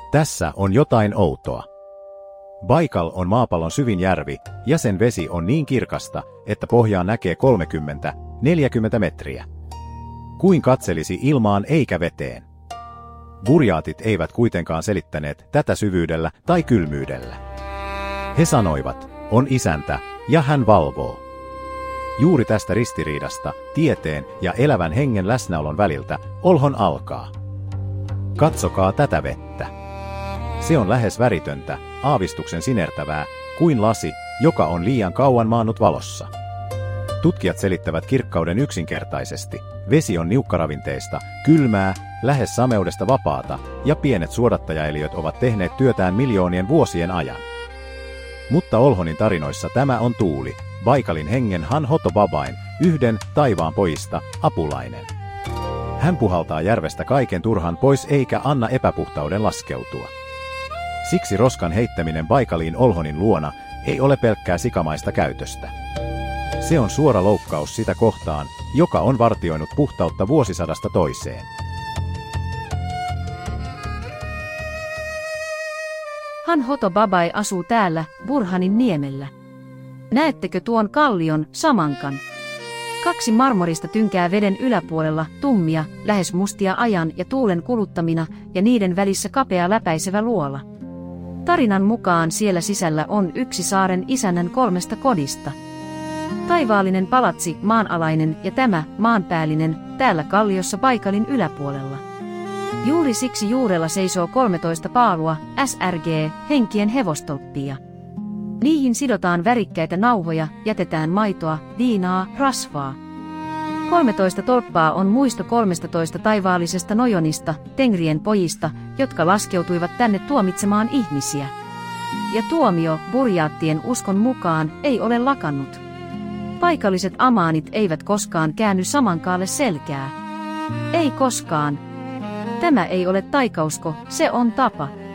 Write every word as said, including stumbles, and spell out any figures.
Tässä on jotain outoa. Baikal on maapallon syvin järvi, ja sen vesi on niin kirkasta, että pohjaan näkee kolmekymmentä neljäkymmentä metriä. Kuin katselisi ilmaan eikä veteen. Burjaatit eivät kuitenkaan selittäneet tätä syvyydellä tai kylmyydellä. He sanoivat, on isäntä, ja hän valvoo. Juuri tästä ristiriidasta, tieteen ja elävän hengen läsnäolon väliltä, Olhon alkaa. Katsokaa tätä vettä. Se on lähes väritöntä, aavistuksen sinertävää, kuin lasi, joka on liian kauan maannut valossa. Tutkijat selittävät kirkkauden yksinkertaisesti. Vesi on niukkaravinteista, kylmää, lähes sameudesta vapaata, ja pienet suodattajaeliöt ovat tehneet työtään miljoonien vuosien ajan. Mutta Olhonin tarinoissa tämä on tuuli, Baikalin hengen Han Hoto Babain, yhden taivaan pojista, apulainen. Hän puhaltaa järvestä kaiken turhan pois eikä anna epäpuhtauden laskeutua. Siksi roskan heittäminen Baikaliin Olhonin luona ei ole pelkkää sikamaista käytöstä. Se on suora loukkaus sitä kohtaan, joka on vartioinut puhtautta vuosisadasta toiseen. Han Hoto Babai asuu täällä, Burhanin niemellä. Näettekö tuon kallion, Samankan? Kaksi marmorista tynkää veden yläpuolella, tummia, lähes mustia ajan ja tuulen kuluttamina, ja niiden välissä kapea läpäisevä luola. Tarinan mukaan siellä sisällä on yksi saaren isännän kolmesta kodista. Taivaallinen palatsi, maanalainen ja tämä, maanpäällinen, täällä kalliossa Baikalin yläpuolella. Juuri siksi juurella seisoo kolmetoista paalua, S R G, henkien hevostolppia. Niihin sidotaan värikkäitä nauhoja, jätetään maitoa, viinaa, rasvaa. kolmetoista tolppaa on muisto kolmestatoista taivaallisesta Nojonista, Tengrien pojista, jotka laskeutuivat tänne tuomitsemaan ihmisiä. Ja tuomio, burjaattien uskon mukaan, ei ole lakannut. Paikalliset amaanit eivät koskaan käänny Samankaalle selkää. Ei koskaan. Tämä ei ole taikausko, se on tapa.